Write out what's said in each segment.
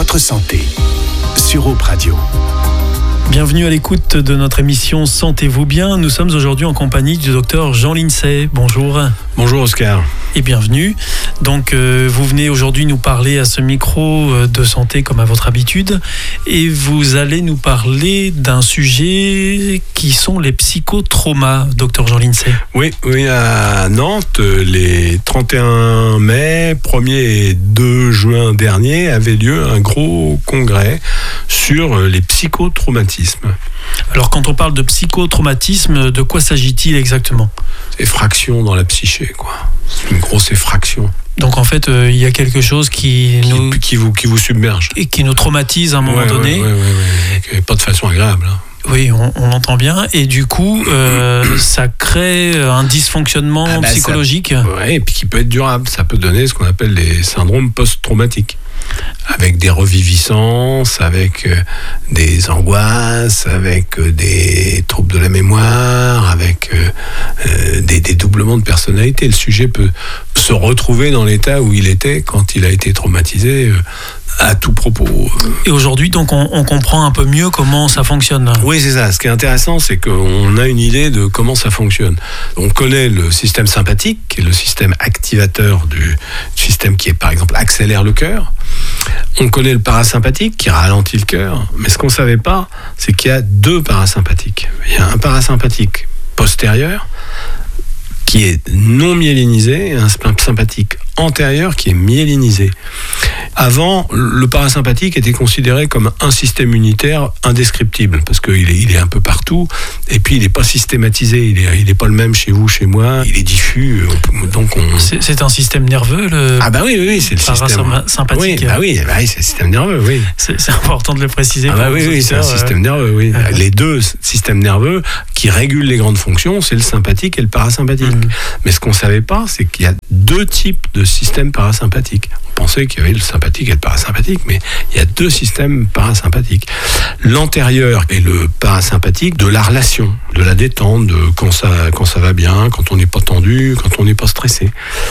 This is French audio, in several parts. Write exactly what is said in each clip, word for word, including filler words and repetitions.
votre santé sur Europe Radio. Bienvenue à l'écoute de notre émission Sentez-vous bien. Nous sommes aujourd'hui en compagnie du docteur Jean Lincey. Bonjour. Bonjour Oscar. Et bienvenue. Donc euh, vous venez aujourd'hui nous parler à ce micro de santé comme à votre habitude et vous allez nous parler d'un sujet qui sont les psychotraumas, docteur Jean Lincey. Oui, oui, à Nantes, les trente et un mai, premier et deux juin dernier avait lieu un gros congrès sur les psychotraumatismes. Alors quand on parle de psychotraumatisme, de quoi s'agit-il exactement ? Effraction dans la psyché, quoi. C'est une grosse effraction. Donc en fait, euh, il y a quelque chose qui, qui nous qui vous qui vous submerge et qui nous traumatise à un moment ouais, donné. Oui, oui, oui, pas de façon agréable. Hein. Oui, on, on l'entend bien. Et du coup, euh, ça crée un dysfonctionnement ah bah psychologique. Oui, et puis qui peut être durable. Ça peut donner ce qu'on appelle les syndromes post-traumatiques. Avec des reviviscences, avec euh, des angoisses, avec euh, des troubles de la mémoire, avec euh, euh, des dédoublements de personnalité. Le sujet peut se retrouver dans l'état où il était quand il a été traumatisé euh, à tout propos. Et aujourd'hui, donc, on, on comprend un peu mieux comment ça fonctionne. Oui, c'est ça. Ce qui est intéressant, c'est qu'on a une idée de comment ça fonctionne. On connaît le système sympathique, qui est le système activateur du système qui, est, par exemple, accélère le cœur. On connaît le parasympathique, qui ralentit le cœur. Mais ce qu'on ne savait pas, c'est qu'il y a deux parasympathiques. Il y a un parasympathique postérieur, qui est non myélinisé, et un sympathique antérieur qui est myélinisé. Avant, le parasympathique était considéré comme un système unitaire indescriptible, parce qu'il est, il est un peu partout, et puis il n'est pas systématisé, il n'est il est pas le même chez vous, chez moi, il est diffus, donc on... C'est, c'est un système nerveux, le... Ah bah oui, oui, oui c'est le système... sympathique. Oui, bah oui, bah oui, c'est le système nerveux, oui. C'est, c'est important de le préciser. Ah bah oui, oui, c'est un système nerveux, oui. Euh... Les deux systèmes nerveux qui régulent les grandes fonctions, c'est le sympathique et le parasympathique. Mmh. Mais ce qu'on ne savait pas, c'est qu'il y a deux types de systèmes parasympathiques. On pensait qu'il y avait le sympathique et le parasympathique, mais il y a deux systèmes parasympathiques. L'antérieur est le parasympathique de la relation, de la détente, de quand ça, quand ça va bien, quand on n'est pas tendu, quand on n'est pas stressé.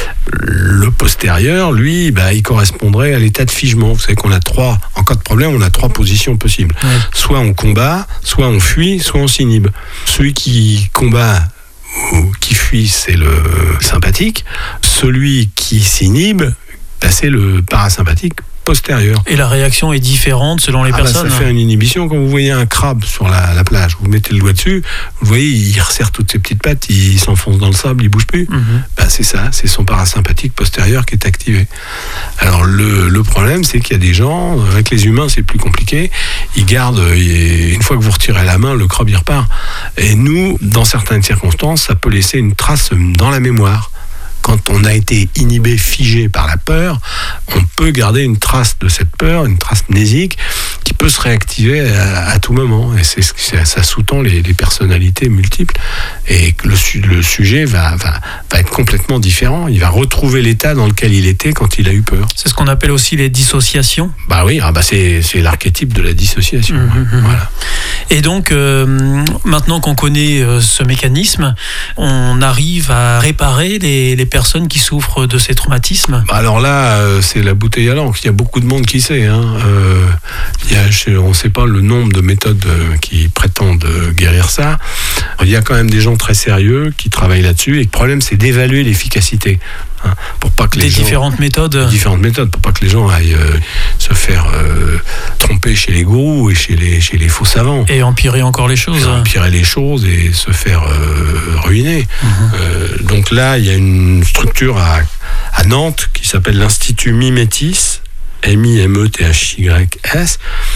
Le postérieur, lui, bah, il correspondrait à l'état de figement. Vous savez qu'on a trois, en cas de problème, on a trois positions possibles. Ouais. Soit on combat, soit on fuit, soit on s'inhibe. Celui qui combat ou qui fuit, c'est le sympathique. Celui qui s'inhibe, ben c'est le parasympathique postérieur. Et la réaction est différente selon les ah personnes. Ben ça fait une inhibition. Quand vous voyez un crabe sur la, la plage, vous mettez le doigt dessus, vous voyez, il resserre toutes ses petites pattes, il s'enfonce dans le sable, il bouge plus. Mm-hmm. Ben c'est ça, c'est son parasympathique postérieur qui est activé. Alors le, le problème, c'est qu'il y a des gens, avec les humains, c'est plus compliqué. Ils gardent, une fois que vous retirez la main, le crabe il repart. Et nous, dans certaines circonstances, ça peut laisser une trace dans la mémoire. Quand on a été inhibé, figé par la peur, on peut garder une trace de cette peur, une trace mnésique, qui peut se réactiver à, à tout moment. Et c'est, c'est, ça sous-tend les, les personnalités multiples. Et le, le sujet va, va, va être complètement différent. Il va retrouver l'état dans lequel il était quand il a eu peur. C'est ce qu'on appelle aussi les dissociations. Bah oui, ah bah c'est, c'est l'archétype de la dissociation. Mmh, mmh. Voilà. Et donc, euh, maintenant qu'on connaît euh, ce mécanisme, on arrive à réparer les, les personnes qui souffrent de ces traumatismes. Alors là, euh, c'est la bouteille à l'encre. Il y a beaucoup de monde qui sait. Hein. Euh, il y a, on ne sait pas le nombre de méthodes euh, qui prétendent euh, guérir ça. Il y a quand même des gens très sérieux qui travaillent là-dessus. Et le problème, c'est d'évaluer l'efficacité. Hein, pour pas que les des gens, différentes méthodes des différentes méthodes pour pas que les gens aillent euh, se faire euh, tromper chez les gourous et chez les chez les faux savants et empirer encore les choses et empirer les choses et se faire euh, ruiner. Mmh. Euh, donc là il y a une structure à, à Nantes qui s'appelle l'Institut Mimetis, M I M E T H Y S,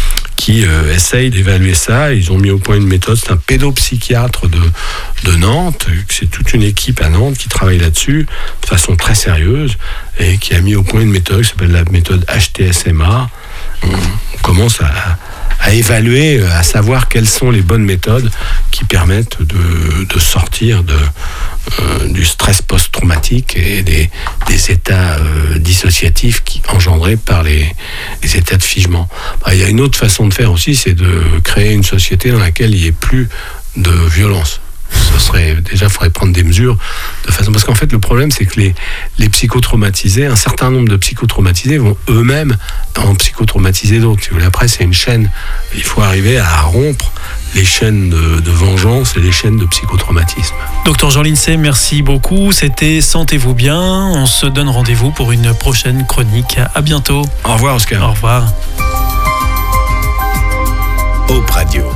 qui euh, essaye d'évaluer ça. Ils ont mis au point une méthode, c'est un pédopsychiatre de, de Nantes, c'est toute une équipe à Nantes qui travaille là-dessus de façon très sérieuse et qui a mis au point une méthode qui s'appelle la méthode H T S M A. On, on commence à, à évaluer, à savoir quelles sont les bonnes méthodes qui permettent de, de sortir de, euh, du stress post-traumatique et des, des états euh, dissociatifs qui, engendrés par les, les états de figement. Bah, il y a une autre façon de faire aussi, c'est de créer une société dans laquelle il n'y ait plus de violence. ce serait déjà, il faudrait prendre des mesures de façon, parce qu'en fait, le problème, c'est que les, les psychotraumatisés, un certain nombre de psychotraumatisés vont eux-mêmêmes en psychotraumatiser d'autres. Si vous voulez, après, c'est une chaîne. Il faut arriver à rompre les chaînes de, de vengeance et les chaînes de psychotraumatisme. Docteur Jean Lincey, merci beaucoup. C'était Sentez-vous bien. On se donne rendez-vous pour une prochaine chronique. À bientôt. Au revoir, Oscar. Au revoir. Hope Radio.